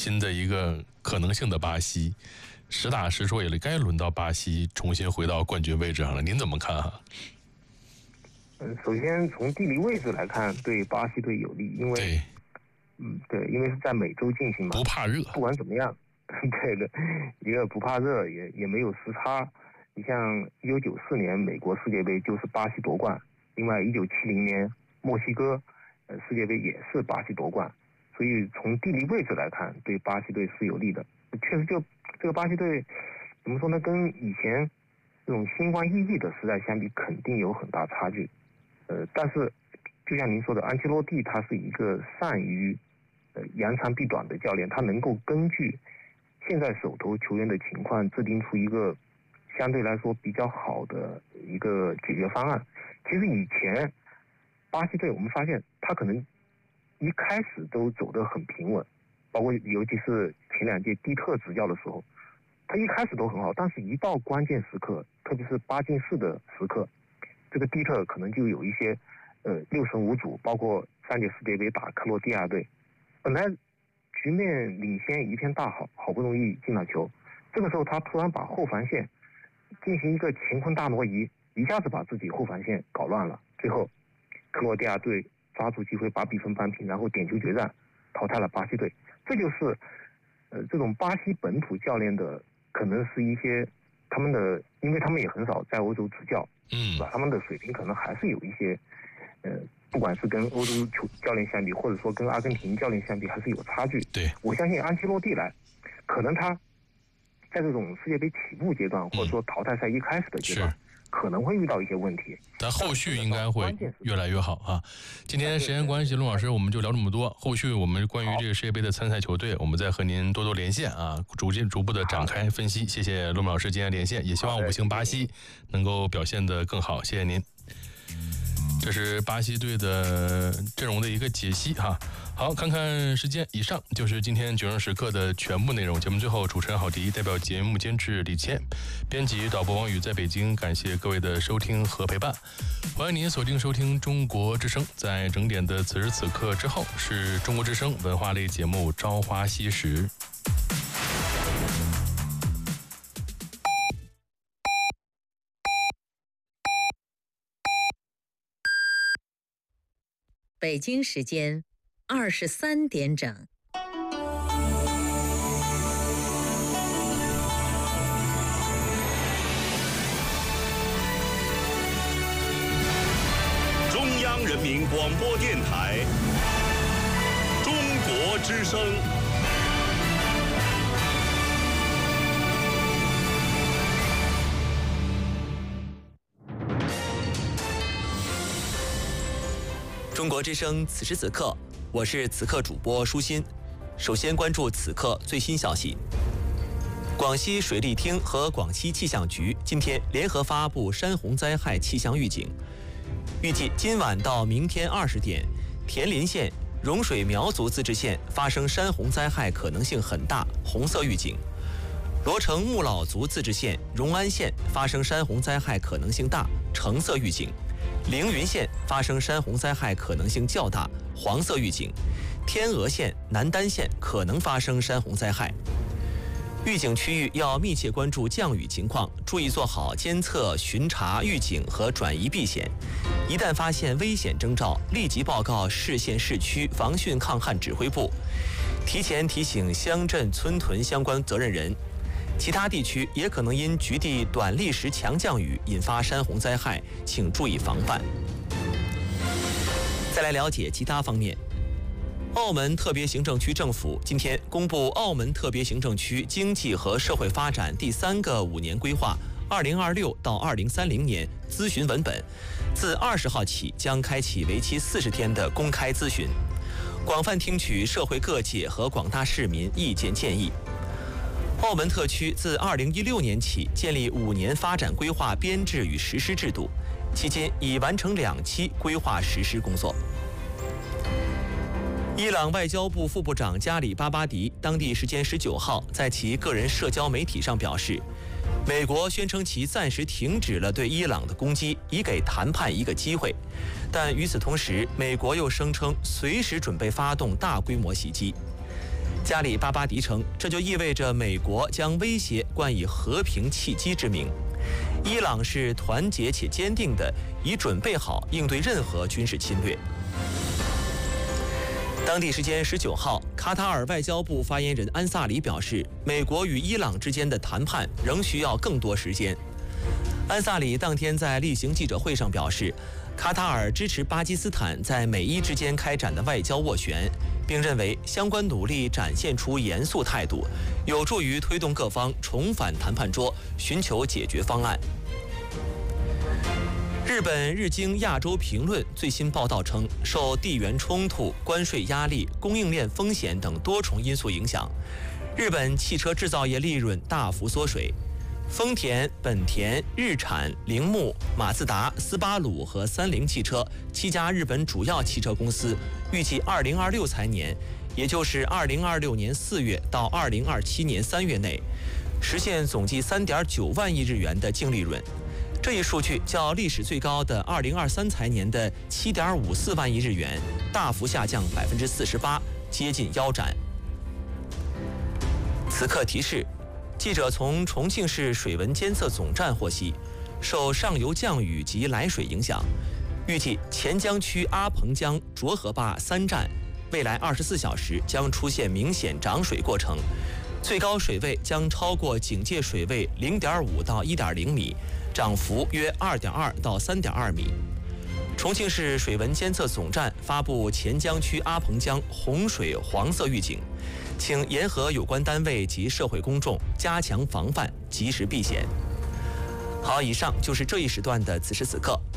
新的一个可能性的巴西，实打实说也该轮到巴西重新回到冠军位置上了。您怎么看啊？ 首先从地理位置来看，对巴西队有利，因为对，因为是在美洲进行嘛， 不怕热。 不管怎么样，对的，一个不怕热，也没有时差。你像1994年美国世界杯就是巴西夺冠，另外1970年墨西哥世界杯也是巴西夺冠，所以从地理位置来看，对巴西队是有利的。确实，就这个巴西队怎么说呢？跟以前这种新冠疫疫的时代相比，肯定有很大差距。但是就像您说的，安切洛蒂他是一个善于扬长避短的教练，他能够根据现在手头球员的情况制定出一个相对来说比较好的一个解决方案。其实以前巴西队我们发现他可能一开始都走得很平稳，包括尤其是前2届蒂特执教的时候，他一开始都很好，但是一到关键时刻，特别是8进4的时刻，这个蒂特可能就有一些6神无主，包括3届世界杯打克罗地亚队，本来局面领先一片大好，好不容易进了球，这个时候他突然把后防线进行一个乾坤大挪移，一下子把自己后防线搞乱了，最后克罗地亚队抓住机会把比分扳平，然后点球决战淘汰了巴西队。这就是这种巴西本土教练的可能是一些他们的，因为他们也很少在欧洲执教，他们的水平可能还是有一些不管是跟欧洲教练相比，或者说跟阿根廷教练相比，还是有差距。 对， 我相信安切洛蒂来，可能他在这种世界杯起步阶段，或者说淘汰赛一开始的阶段，可能会遇到一些问题， 但后续应该会越来越好啊。今天时间关系，陆老师我们就聊这么多。后续我们关于这个世界杯的参赛球队，我们再和您多多连线啊，逐步的展开分析。谢谢陆老师今天连线，也希望5星巴西能够表现得更好。谢谢您。这是巴西队的阵容的一个解析哈。好，看看时间，以上就是今天90时刻的全部内容。节目最后，主持人郝迪代表节目监制李谦，编辑导播王宇在北京，感谢各位的收听和陪伴。欢迎您锁定收听中国之声，在整点的此时此刻之后，是中国之声文化类节目《朝花夕拾》。 北京时间23点整。 中央人民广播电台，中国之声。 中国之声此时此刻，我是此刻主播舒心。首先关注此刻最新消息。广西水利厅和广西气象局今天联合发布山洪灾害气象预警，预计今晚到明天20点，田林县、融水苗族自治县发生山洪灾害可能性很大，红色预警；罗城木老族自治县、荣安县发生山洪灾害可能性大，橙色预警；凌云县发生山洪灾害可能性较大，黄色预警；天鹅县、南丹县可能发生山洪灾害。预警区域要密切关注降雨情况，注意做好监测、巡查、预警和转移避险。一旦发现危险征兆，立即报告市县市区防汛抗旱指挥部，提前提醒乡镇村屯相关责任人。其他地区也可能因局地短历时强降雨引发山洪灾害，请注意防范。再来了解其他方面。澳门特别行政区政府今天公布澳门特别行政区经济和社会发展第3个5年规划2026到2030年咨询文本，自20号起将开启为期40天的公开咨询，广泛听取社会各界和广大市民意见建议。澳门特区自2016年起建立5年发展规划编制与实施制度，期间已完成2期规划实施工作。伊朗外交部副部长加里巴巴迪当地时间19号在其个人社交媒体上表示，美国宣称其暂时停止了对伊朗的攻击，以给谈判一个机会，但与此同时，美国又声称随时准备发动大规模袭击。 加里巴巴迪称，这就意味着美国将威胁冠以和平契机之名。伊朗是团结且坚定的，已准备好应对任何军事侵略。当地时间19号，卡塔尔外交部发言人安萨里表示，美国与伊朗之间的谈判仍需要更多时间。安萨里当天在例行记者会上表示，卡塔尔支持巴基斯坦在美伊之间开展的外交斡旋，并认为相关努力展现出严肃态度，有助于推动各方重返谈判桌，寻求解决方案。日本日经亚洲评论最新报道称，受地缘冲突、关税压力、供应链风险等多重因素影响，日本汽车制造业利润大幅缩水。丰田、本田、日产、铃木、马自达、斯巴鲁和三菱汽车7家日本主要汽车公司预计2026财年，也就是2026年4月到2027年3月内，实现总计3.9万亿日元的净利润。这一数据较历史最高的2023财年的7.54万亿日元大幅下降48%，接近腰斩。此刻提示。记者从重庆市水文监测总站获悉，受上游降雨及来水影响，预计钱江区阿彭江浊河坝3站未来24小时将出现明显涨水过程，最高水位将超过警戒水位0.5到1.0米，涨幅约2.2到3.2米。重庆市水文监测总站发布钱江区阿彭江洪水黄色预警，请联合有关单位及社会公众加强防范，及时避险。好，以上就是这一时段的此时此刻。